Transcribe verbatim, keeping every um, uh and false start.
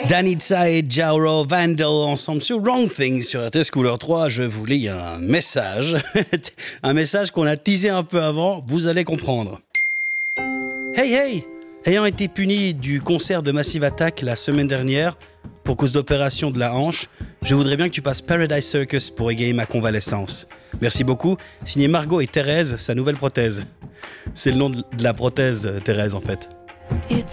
Danitza et Jauro Vandal ensemble sur Wrong Thing sur R T S Couleur trois. Je vous lis un message, un message qu'on a teasé un peu avant, vous allez comprendre. Hey hey! Ayant été puni du concert de Massive Attack la semaine dernière pour cause d'opération de la hanche, je voudrais bien que tu passes Paradise Circus pour égayer ma convalescence. Merci beaucoup. Signé Margot et Thérèse, sa nouvelle prothèse. C'est le nom de la prothèse, Thérèse, en fait.